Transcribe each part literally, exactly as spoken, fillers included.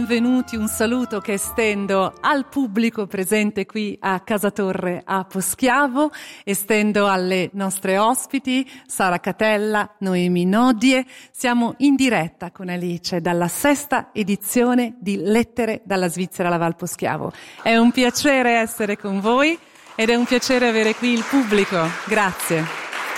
Benvenuti, un saluto che estendo al pubblico presente qui a Casa Torre a Poschiavo, estendo alle nostre ospiti Sara Catella, Noemi Nodie. Siamo in diretta con Alice dalla sesta edizione di Lettere dalla Svizzera alla Val Poschiavo. È un piacere essere con voi ed è un piacere avere qui il pubblico. Grazie.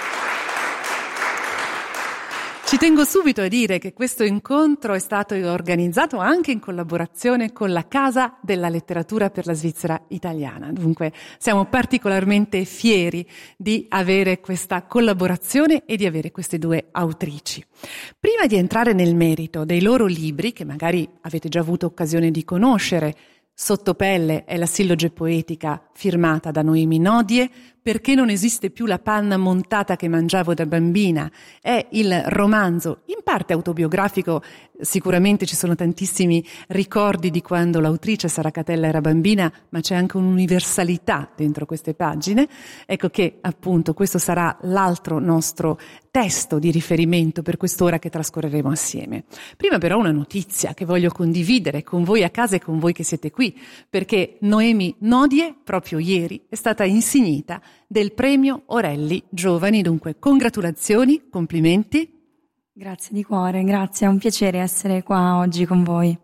Ci tengo subito a dire che questo incontro è stato organizzato anche in collaborazione con la Casa della Letteratura per la Svizzera Italiana. Dunque siamo particolarmente fieri di avere questa collaborazione e di avere queste due autrici. Prima di entrare nel merito dei loro libri, che magari avete già avuto occasione di conoscere, Sottopelle è la silloge poetica firmata da Noemi Nodie, Perché non esiste più la panna montata che mangiavo da bambina, è il romanzo in parte autobiografico. Sicuramente ci sono tantissimi ricordi di quando l'autrice Sara Catella era bambina, ma c'è anche un'universalità dentro queste pagine. Ecco che appunto questo sarà l'altro nostro testo di riferimento per quest'ora che trascorreremo assieme. Prima però una notizia che voglio condividere con voi a casa e con voi che siete qui, perché Noemi Nodie proprio ieri è stata insignita del premio Orelli Giovani. Dunque congratulazioni, complimenti. Grazie di cuore, grazie, è un piacere essere qua oggi con voi.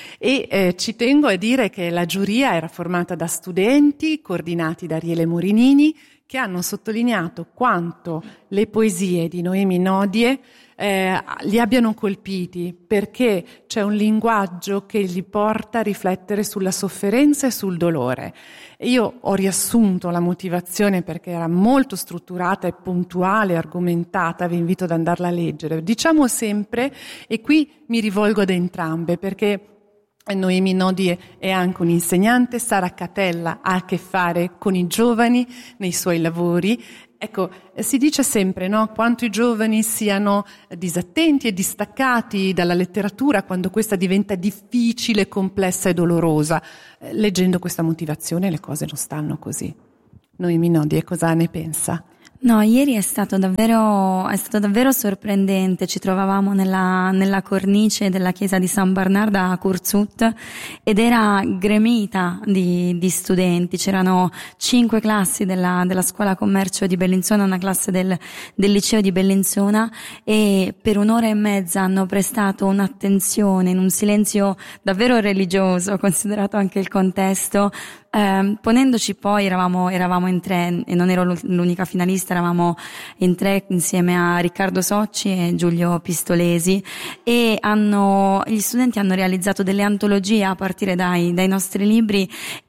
E eh, ci tengo a dire che la giuria era formata da studenti coordinati da Ariele Morinini, che hanno sottolineato quanto le poesie di Noemi Nodie eh, li abbiano colpiti, perché c'è un linguaggio che li porta a riflettere sulla sofferenza e sul dolore. E io ho riassunto la motivazione perché era molto strutturata e puntuale, argomentata, vi invito ad andarla a leggere. Diciamo sempre, e qui mi rivolgo ad entrambe, perché Noemi Nodie è anche un'insegnante, Sara Catella ha a che fare con i giovani nei suoi lavori. Ecco, si dice sempre, no, quanto i giovani siano disattenti e distaccati dalla letteratura quando questa diventa difficile, complessa e dolorosa. Eh, leggendo questa motivazione le cose non stanno così. Noemi Nodie, cosa ne pensa? No, ieri è stato davvero, è stato davvero sorprendente. Ci trovavamo nella, nella cornice della chiesa di San Bernardo a Curzut ed era gremita di, di studenti. C'erano cinque classi della, della scuola commercio di Bellinzona, una classe del, del liceo di Bellinzona, e per un'ora e mezza hanno prestato un'attenzione in un silenzio davvero religioso, considerato anche il contesto. Eh, ponendoci poi, eravamo, eravamo in tre e non ero l'unica finalista, eravamo in tre insieme a Riccardo Socci e Giulio Pistolesi, e hanno, gli studenti hanno realizzato delle antologie a partire dai, dai nostri libri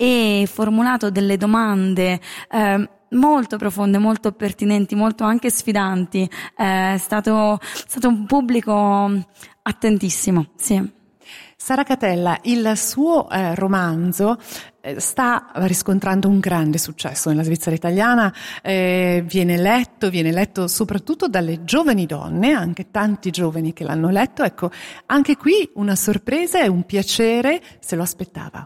e formulato delle domande eh, molto profonde, molto pertinenti, molto anche sfidanti. Eh, è stato, è stato un pubblico attentissimo, sì. Sara Catella, il suo eh, romanzo eh, sta riscontrando un grande successo nella Svizzera italiana, eh, viene letto, viene letto soprattutto dalle giovani donne, anche tanti giovani che l'hanno letto. Ecco, anche qui una sorpresa e un piacere, se lo aspettava.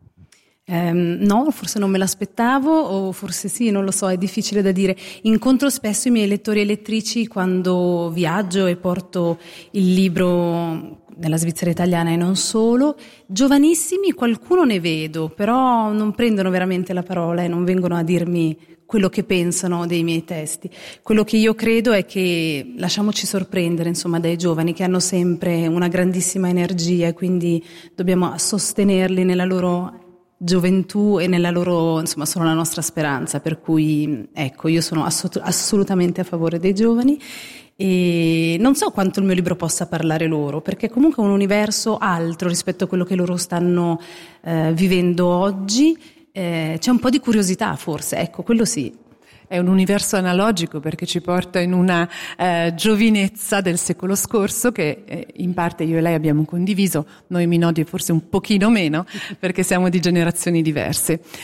Um, no, forse non me l'aspettavo, o forse sì, non lo so, è difficile da dire. Incontro spesso i miei lettori e lettrici quando viaggio e porto il libro nella Svizzera italiana e non solo. Giovanissimi, qualcuno ne vedo, però non prendono veramente la parola e non vengono a dirmi quello che pensano dei miei testi. Quello che io credo è che lasciamoci sorprendere, insomma, dai giovani che hanno sempre una grandissima energia, e quindi dobbiamo sostenerli nella loro gioventù e nella loro, insomma, sono la nostra speranza, per cui ecco, io sono assolut- assolutamente a favore dei giovani. E non so quanto il mio libro possa parlare loro, perché comunque è un universo altro rispetto a quello che loro stanno eh, vivendo oggi. Eh, c'è un po' di curiosità, forse, ecco, quello sì. È un universo analogico perché ci porta in una eh, giovinezza del secolo scorso che eh, in parte io e lei abbiamo condiviso, Noemi Nodie forse un pochino meno perché siamo di generazioni diverse. Eh,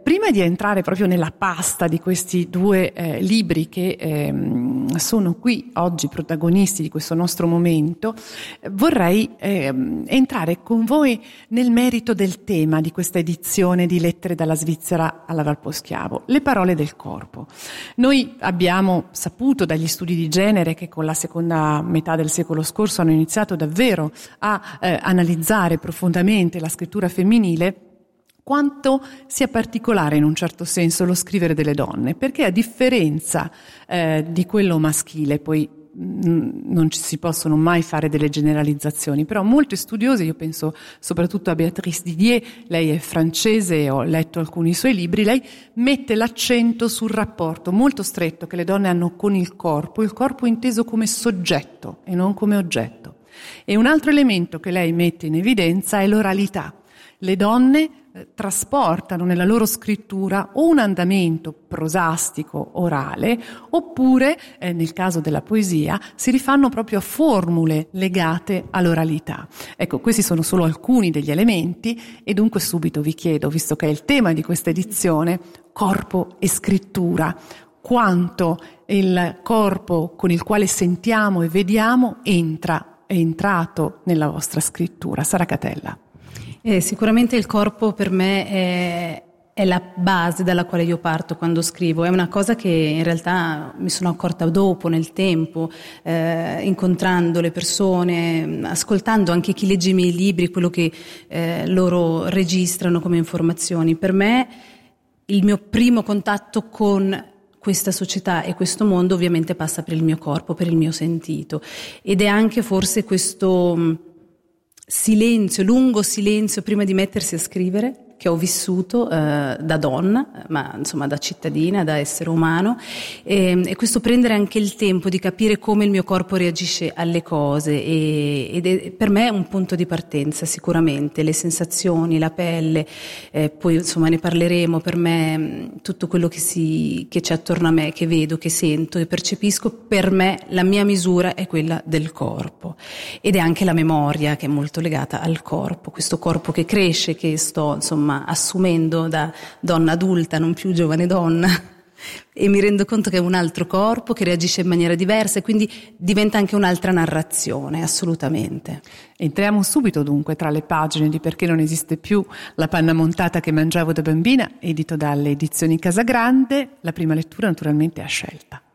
prima di entrare proprio nella pasta di questi due eh, libri che eh, sono qui oggi protagonisti di questo nostro momento, eh, vorrei eh, entrare con voi nel merito del tema di questa edizione di Lettere dalla Svizzera alla Valposchiavo, le parole del corpo. Noi abbiamo saputo dagli studi di genere che con la seconda metà del secolo scorso hanno iniziato davvero a eh, analizzare profondamente la scrittura femminile, quanto sia particolare in un certo senso lo scrivere delle donne, perché a differenza eh, di quello maschile, poi mh, non ci si possono mai fare delle generalizzazioni, però molte studiose, io penso soprattutto a Béatrice Didier, lei è francese, ho letto alcuni suoi libri, lei mette l'accento sul rapporto molto stretto che le donne hanno con il corpo, il corpo inteso come soggetto e non come oggetto. E un altro elemento che lei mette in evidenza è l'oralità. Le donne eh, trasportano nella loro scrittura o un andamento prosastico, orale, oppure, eh, nel caso della poesia, si rifanno proprio a formule legate all'oralità. Ecco, questi sono solo alcuni degli elementi e dunque subito vi chiedo, visto che è il tema di questa edizione, corpo e scrittura, quanto il corpo con il quale sentiamo e vediamo entra, è entrato nella vostra scrittura. Sara Catella. Eh, sicuramente il corpo per me è, è la base dalla quale io parto quando scrivo, è una cosa che in realtà mi sono accorta dopo, nel tempo, eh, incontrando le persone, ascoltando anche chi legge i miei libri, quello che eh, loro registrano come informazioni. Per me il mio primo contatto con questa società e questo mondo ovviamente passa per il mio corpo, per il mio sentito, ed è anche forse questo silenzio, lungo silenzio prima di mettersi a scrivere, che ho vissuto eh, da donna, ma insomma da cittadina, da essere umano, e, e questo prendere anche il tempo di capire come il mio corpo reagisce alle cose, e, ed è per me un punto di partenza sicuramente, le sensazioni, la pelle, eh, poi insomma ne parleremo. Per me tutto quello che, si, che c'è attorno a me, che vedo, che sento e percepisco, per me la mia misura è quella del corpo, ed è anche la memoria che è molto legata al corpo, questo corpo che cresce, che sto insomma assumendo da donna adulta, non più giovane donna, e mi rendo conto che è un altro corpo che reagisce in maniera diversa e quindi diventa anche un'altra narrazione, assolutamente. Entriamo subito dunque tra le pagine di Perché non esiste più la panna montata che mangiavo da bambina, edito dalle edizioni Casagrande. La prima lettura naturalmente a scelta.